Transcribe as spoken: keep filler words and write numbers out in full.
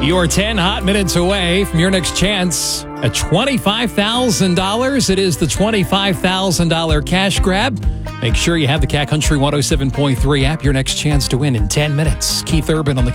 You're ten hot minutes away from your next chance at twenty-five thousand dollars. It is the twenty-five thousand dollars cash grab. Make sure you have the Cat Country one oh seven point three app. Your next chance to win in ten minutes. Keith Urban on the